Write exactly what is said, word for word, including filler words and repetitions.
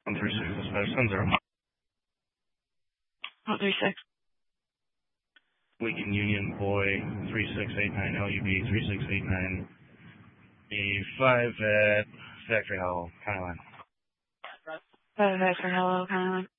one three six dispatch, seven zero. one three six. Lincoln Union Boy, three six eight nine L U B, three six eight nine A five at Factory Hollow, County Line. five Factory Hollow, County Line.